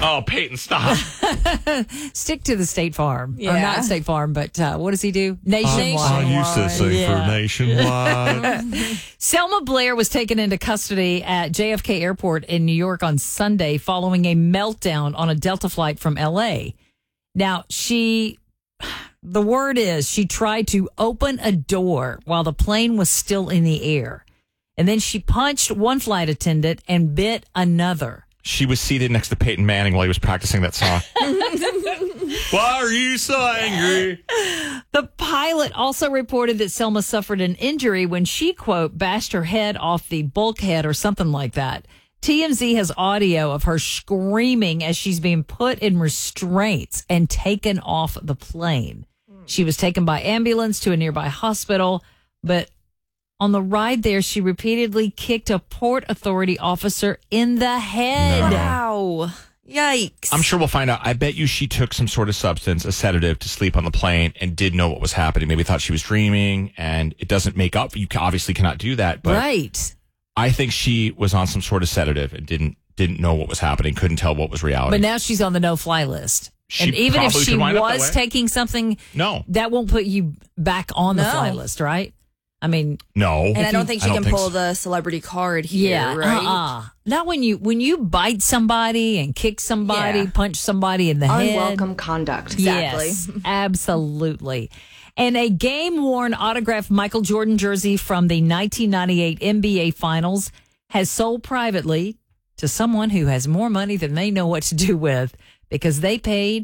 Oh, Peyton, stop. Stick to the State Farm. Or Yeah. not State Farm, but what does he do? Nationwide. I used to say for Nationwide. Selma Blair was taken into custody at JFK Airport in New York on Sunday following a meltdown on a Delta flight from L.A. Now, the word is she tried to open a door while the plane was still in the air. And then she punched one flight attendant and bit another. She was seated next to Peyton Manning while he was practicing that song. Why are you so angry? The pilot also reported that Selma suffered an injury when she, quote, bashed her head off the bulkhead or something like that. TMZ has audio of her screaming as she's being put in restraints and taken off the plane. She was taken by ambulance to a nearby hospital, but on the ride there, she repeatedly kicked a Port Authority officer in the head. No. Wow. Yikes. I'm sure we'll find out. I bet you she took some sort of substance, a sedative, to sleep on the plane and did know what was happening. Maybe thought she was dreaming, and it doesn't make up. You obviously cannot do that. But Right. I think she was on some sort of sedative and didn't know what was happening, couldn't tell what was reality. But now she's on the no-fly list. She And even if probably she could wind up that was way. taking something, No. that won't put you back on the No. fly list, right? I mean, No. and I don't think she I can don't think pull so. the celebrity card here, yeah, right? Not when you bite somebody and kick somebody, Yeah. punch somebody in the head. Unwelcome conduct. Exactly. Yes, absolutely. And a game-worn autographed Michael Jordan jersey from the 1998 NBA Finals has sold privately to someone who has more money than they know what to do with because they paid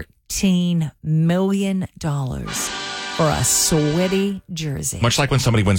$14 million for a sweaty jersey. Much like when somebody wins